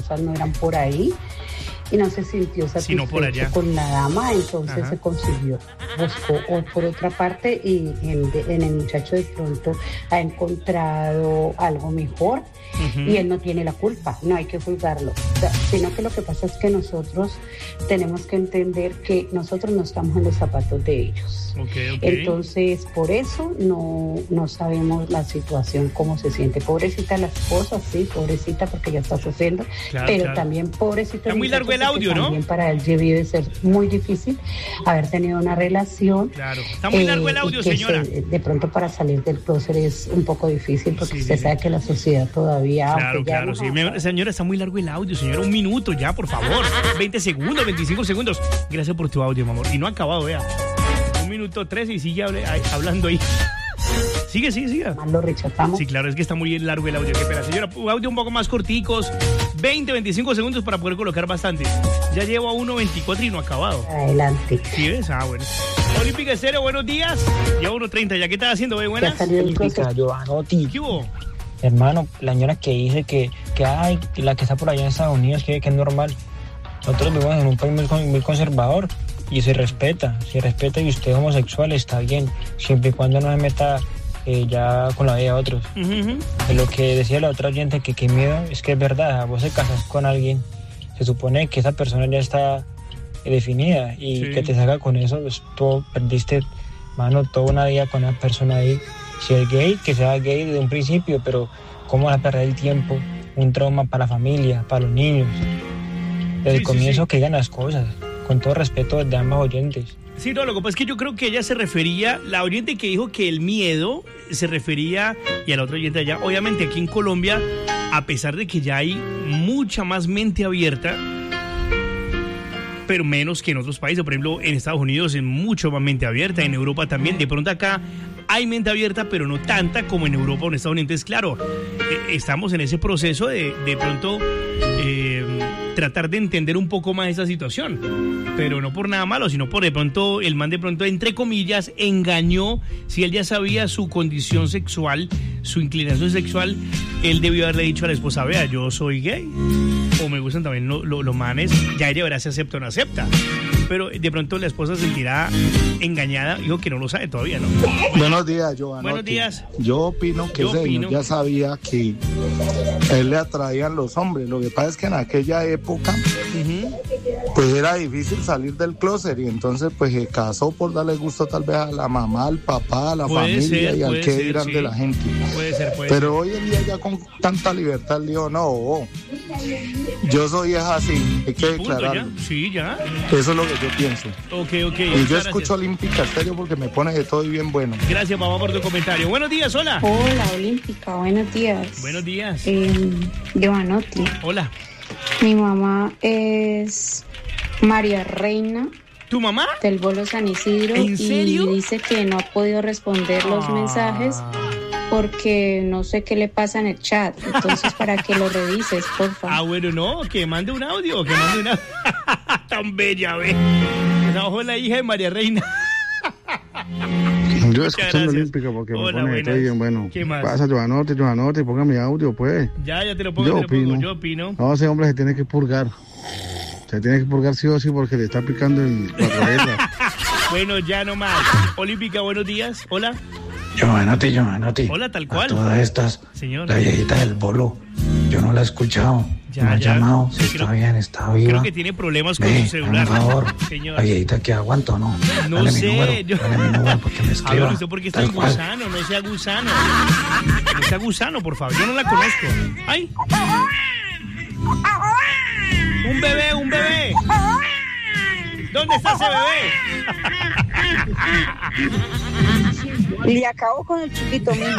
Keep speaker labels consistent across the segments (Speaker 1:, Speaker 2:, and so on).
Speaker 1: cosas no eran por ahí y no se sintió satisfecho con la dama, entonces se consiguió, buscó por otra parte y en el muchacho de pronto ha encontrado algo mejor y él no tiene la culpa, no hay que juzgarlo, sino que lo que pasa es que nosotros tenemos que entender que nosotros no estamos en los zapatos de ellos. Entonces por eso no sabemos la situación, cómo se siente. Pobrecita la esposa, sí, pobrecita porque ya está sufriendo, pero también pobrecita.
Speaker 2: Está muy largo el audio, ¿no?
Speaker 1: También para él debe ser muy difícil haber tenido una relación.
Speaker 2: Claro, está muy largo el audio, señora.
Speaker 1: De pronto para salir del closet es un poco difícil porque usted sabe que la sociedad todavía...
Speaker 2: Claro, sí. Señora, está muy largo el audio, señora. 1 minuto ya, por favor. 20 segundos, 25 segundos. Gracias por tu audio, mi amor. Y no ha acabado, vea. 1 minuto 13 y sigue hablando ahí. Sigue.
Speaker 1: Lo rechazamos.
Speaker 2: Sí, claro, es que está muy largo el audio. Qué pena, señora. Audio un poco más corticos. 20, 25 segundos para poder colocar bastante. Ya llevo a 1.24 y no ha acabado.
Speaker 1: Adelante.
Speaker 2: ¿Sí ves? Bueno. Olímpica Estéreo, buenos días. Llevo 1.30 ya. ¿Qué estás haciendo, bebé? Buenas.
Speaker 3: Olímpica, Giovanotti.
Speaker 2: ¿Qué hubo?
Speaker 3: Hermano, la señora que dice que hay, la que está por allá en Estados Unidos, que es normal. Nosotros vivimos en un país muy conservador y se respeta y usted es homosexual, está bien, siempre y cuando no se meta ya con la vida de otros. Lo que decía la otra oyente, que qué miedo, es que es verdad, vos te casas con alguien, se supone que esa persona ya está definida y que te salga con eso, pues tú perdiste, mano, toda una vida con esa persona ahí. Si es gay, que sea gay desde un principio, pero ¿cómo vas a perder el tiempo? Un trauma para la familia, para los niños. Desde el comienzo que digan las cosas, con todo respeto de ambas oyentes.
Speaker 2: Sí, no, lo que pasa es que yo creo que ella se refería, la oyente que dijo que el miedo se refería, y a la otra oyente allá, obviamente aquí en Colombia, a pesar de que ya hay mucha más mente abierta, pero menos que en otros países. Por ejemplo, en Estados Unidos es mucho más mente abierta, en Europa también. De pronto acá hay mente abierta, pero no tanta como en Europa o en Estados Unidos. Entonces, claro, estamos en ese proceso de pronto tratar de entender un poco más esa situación. Pero no por nada malo, sino por de pronto, el man de pronto, entre comillas, engañó. Si él ya sabía su condición sexual, su inclinación sexual, él debió haberle dicho a la esposa, vea, yo soy gay. O me gustan también los manes, ya ella verá si acepta o no acepta. Pero de pronto la esposa se sentirá engañada, digo que no lo sabe todavía, ¿no?
Speaker 4: Buenos días, Giovanni.
Speaker 2: Buenos días.
Speaker 4: Yo opino que ese señor ya sabía que él le atraían los hombres. Lo que pasa es que en aquella época, pues era difícil salir del closet y entonces pues se casó por darle gusto tal vez a la mamá, al papá, a la familia y al que dirán de la gente.
Speaker 2: Puede ser.
Speaker 4: Pero hoy en día ya con tanta libertad digo, no, yo soy así, hay que declararlo.
Speaker 2: Sí, ya.
Speaker 4: Eso es lo que yo pienso.
Speaker 2: Ok.
Speaker 4: Y yo escucho Olímpica Estéreo porque me pone de todo y bien bueno.
Speaker 2: Gracias, mamá, por tu comentario. Buenos días, hola.
Speaker 1: Hola, Olímpica, buenos días.
Speaker 2: Buenos días.
Speaker 1: Giovanotti.
Speaker 2: Hola.
Speaker 1: Mi mamá es María Reina.
Speaker 2: ¿Tu mamá?
Speaker 1: Del Bolo San Isidro.
Speaker 2: ¿En serio?
Speaker 1: Y dice que no ha podido responder los mensajes porque no sé qué le pasa en el chat. Entonces, para que lo revises, por favor.
Speaker 2: Bueno, no, que mande un audio, Tan bella, ve. No, la hija de María Reina.
Speaker 5: Yo escuchando Olímpica porque me pone todo bien bueno.
Speaker 2: ¿Qué más?
Speaker 5: Pasa, Giovanotti, ponga mi audio, pues.
Speaker 2: Ya te lo pongo, yo opino.
Speaker 5: No, ese hombre se tiene que purgar. Se tiene que purgar sí o sí porque le está picando el 4 letras.
Speaker 2: Bueno, ya no más. Olímpica, buenos días. Hola.
Speaker 6: Giovanotti.
Speaker 2: Hola, tal cual.
Speaker 6: A todas estas,
Speaker 2: señor.
Speaker 6: La viejita del Bolo, yo no la he escuchado. No ha llamado, si está bien, está viva.
Speaker 2: Creo que tiene problemas con su celular.
Speaker 6: Por favor,
Speaker 2: señor.
Speaker 6: La viejita que aguanto, ¿no?
Speaker 2: No
Speaker 6: dale
Speaker 2: sé.
Speaker 6: Dale mi número porque me escriba.
Speaker 2: A ver, usted porque está en gusano, no sea gusano. No sea gusano, por favor, yo no la conozco. ¡Ay! ¡Un bebé! ¿Dónde está ese
Speaker 7: bebé? Le acabo con el chiquito mío.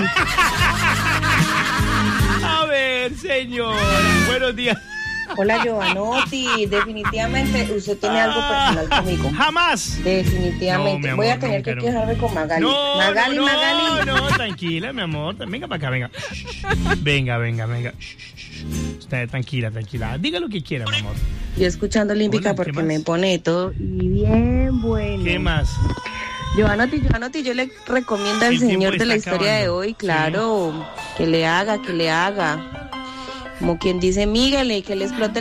Speaker 2: A ver, señor. Buenos días.
Speaker 7: Hola, Giovanotti. Definitivamente usted tiene algo personal conmigo.
Speaker 2: ¡Jamás!
Speaker 7: Definitivamente.
Speaker 2: No,
Speaker 7: Voy a
Speaker 2: amor,
Speaker 7: tener que quejarme con Magali. Magali.
Speaker 2: No, tranquila, mi amor. Venga para acá, venga. Venga. Usted, tranquila. Diga lo que quiera, mi amor.
Speaker 7: Yo escuchando Olímpica porque me pone todo y bien bueno.
Speaker 2: ¿Qué más?
Speaker 7: Giovanotti, yo le recomiendo al señor de la historia de hoy, claro, que le haga. Como quien dice, mígale, que le explote